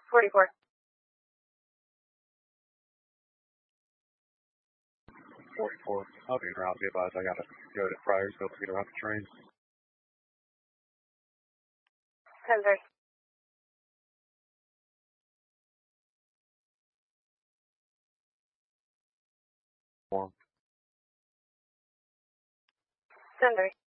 44. 44. I'll be around. Be advised, I gotta go to Priorsville to get around the train. 10:30. Form. 10:30.